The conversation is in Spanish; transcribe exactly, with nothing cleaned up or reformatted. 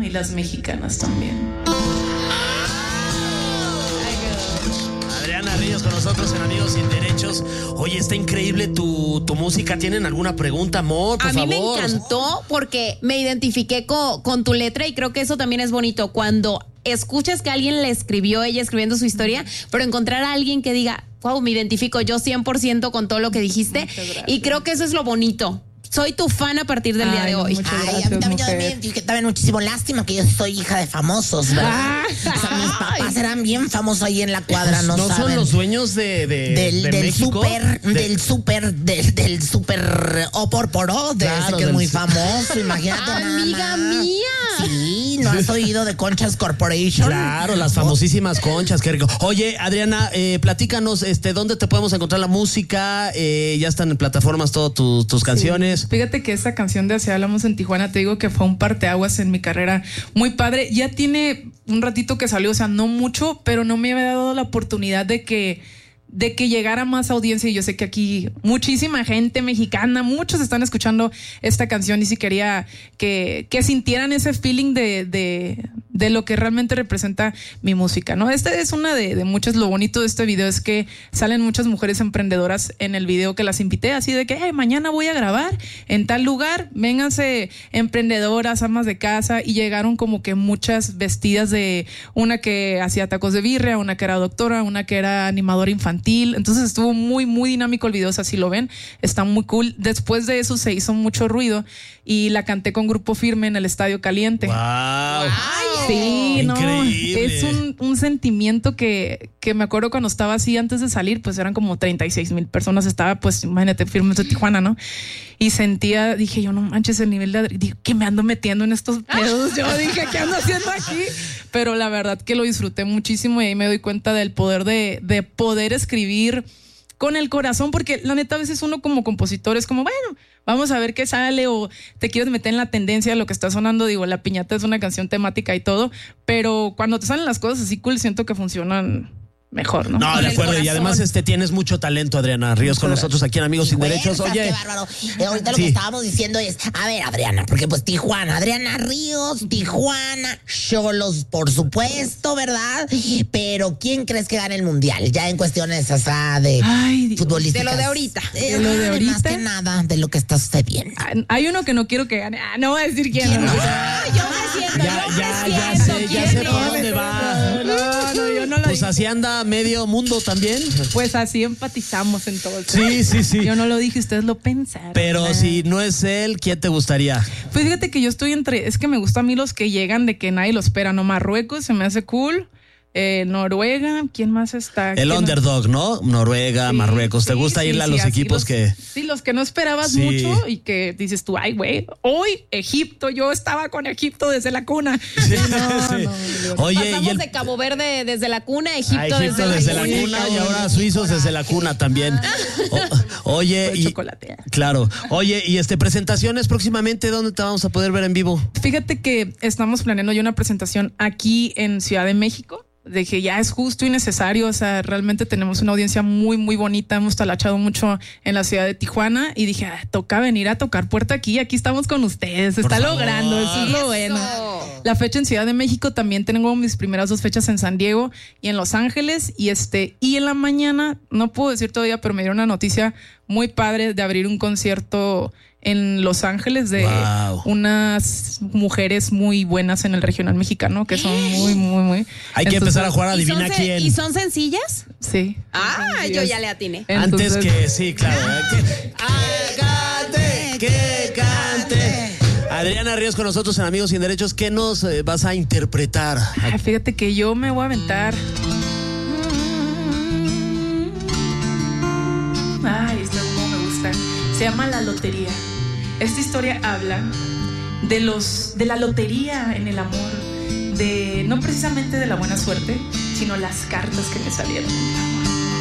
y las mexicanas también. Adriana Ríos con nosotros en Amigos Sin Derechos. Oye, está increíble tu, tu música. ¿Tienen alguna pregunta, amor? Por a favor. mí me encantó porque me identifiqué con, con tu letra y creo que eso también es bonito cuando escuchas que alguien le escribió, ella escribiendo su historia, pero encontrar a alguien que diga, wow, me identifico yo cien por ciento con todo lo que dijiste y creo que eso es lo bonito. Soy tu fan a partir del Ay, día de no, hoy. muchas Ay, gracias, a mí también, yo mujer. me identifiqué también muchísimo. Lástima que yo soy hija de famosos, ¿verdad? O sea, mis papás eran bien famosos ahí en la cuadra, no, ¿No saben. son los dueños de, de, Del, de del México? súper, De- del súper, del, del súper Oporporó, de Claro, ese que es del muy su- famoso, imagínate nada Amiga más. mía. Sí, ¿no has oído de Conchas Corporation? Claro, las famosísimas conchas, qué rico. Oye, Adriana, eh, platícanos, este, ¿dónde te podemos encontrar la música? Eh, ya están en plataformas todas tus, tus canciones. Fíjate que esta canción de Así Hablamos en Tijuana, te digo que fue un parteaguas en mi carrera muy padre. Ya tiene un ratito que salió, o sea, no mucho, pero no me había dado la oportunidad de que de que llegara más audiencia y yo sé que aquí muchísima gente mexicana, muchos están escuchando esta canción y si quería que, que sintieran ese feeling de, de, de lo que realmente representa mi música, ¿no? Esta es una de, de muchas. Lo bonito de este video es que salen muchas mujeres emprendedoras en el video que las invité, así de que hey, mañana voy a grabar en tal lugar, vénganse emprendedoras, amas de casa, y llegaron como que muchas vestidas de una que hacía tacos de birria, una que era doctora, una que era animadora infantil. Entonces estuvo muy, muy dinámico el video. O sea, si lo ven, está muy cool. Después de eso se hizo mucho ruido y la canté con Grupo Firme en el Estadio Caliente. ¡Wow! Sí, no, Increíble. es un, un sentimiento que, que me acuerdo cuando estaba así antes de salir, pues eran como treinta y seis mil personas. Estaba, pues, imagínate, Firme de Tijuana, ¿no? Y sentía, dije yo, no manches, el nivel de adre- dije, ¿qué me ando metiendo en estos pedos? Yo dije, ¿qué ando haciendo aquí? Pero la verdad que lo disfruté muchísimo y ahí me doy cuenta del poder de, de poder escribir con el corazón, porque la neta a veces uno como compositor es como, bueno, vamos a ver qué sale, o te quieres meter en la tendencia de lo que está sonando. Digo, La Piñata es una canción temática y todo, pero cuando te salen las cosas así cool, siento que funcionan mejor, ¿no? No, Con de el acuerdo. Y corazón. además este tienes mucho talento, Adriana Ríos, con nosotros aquí en Amigos Sin Derechos. Fuerzas, Oye, qué bárbaro. Eh, ahorita lo Sí. que estábamos diciendo es, a ver, Adriana, porque pues Tijuana, Adriana Ríos, Tijuana, Xolos, por supuesto, ¿verdad? Pero ¿quién crees que gane el mundial? Ya en cuestiones así de Ay, Dios. futbolísticas. De lo de ahorita. Eh, De lo de Más ahorita. que nada de lo que está sucediendo. Ah, hay uno que no quiero que gane. Ah, no voy a decir quién. ¿Quién? No, Ah, yo me siento, ya, yo ya, me ya siento. sé, ya ¿Quién sé es? por dónde va. no, no, yo no lo Pues dije. así anda medio mundo también. Pues así empatizamos entonces. Sí, sí, sí. Yo no lo dije, ustedes lo pensaron. Pero Ah. si no es él, ¿quién te gustaría? Pues fíjate que yo estoy entre, es que me gustan a mí los que llegan de que nadie lo espera, ¿no? Marruecos se me hace cool, eh, Noruega, ¿quién más está? El ¿Quién- underdog, ¿no? Noruega, Sí, Marruecos. ¿Te sí, gusta sí, irle a sí, los así equipos los- que...? Sí, los que no esperabas Sí. mucho y que dices tú, ay, güey, hoy Egipto, yo estaba con Egipto desde la cuna. Sí, No, sí. no, no. Oye, Pasamos y el... de Cabo Verde desde la cuna a a Egipto, Egipto desde la cuna. cuna y ahora suizos desde la cuna también. O- oye, Fue y... chocolate. Claro. Oye, y este presentaciones próximamente, ¿dónde te vamos a poder ver en vivo? Fíjate que estamos planeando ya una presentación aquí en Ciudad de México, de que ya es justo y necesario. O sea, realmente tenemos una audiencia muy, muy bonita. Hemos talachado mucho en la ciudad de Tijuana y dije, ah, toca venir a tocar puerta aquí. Aquí estamos con ustedes. Se Por está favor. logrando. Eso es lo bueno. La fecha en Ciudad de México, también tengo mis primeras dos fechas en San Diego y en Los Ángeles. Y este, y en la mañana, no puedo decir todavía, pero me dieron una noticia muy padre de abrir un concierto en Los Ángeles de Wow. unas mujeres muy buenas en el regional mexicano, que son muy, muy, muy. Hay que Entonces, empezar a jugar a ¿Y son, adivina se- quién. ¿Y son sencillas? Sí. Ah, yo ya le atiné. Antes Entonces- que, sí, claro. ¿eh? Que- ¡Hágate que cante! Adriana Ríos con nosotros en Amigos Sin Derechos. ¿Qué nos eh, vas a interpretar? Ay, fíjate que yo me voy a aventar. Ay, esto como me gusta. Se llama La Lotería. Esta historia habla de los de la lotería en el amor, de no precisamente de la buena suerte, sino las cartas que me salieron en el amor.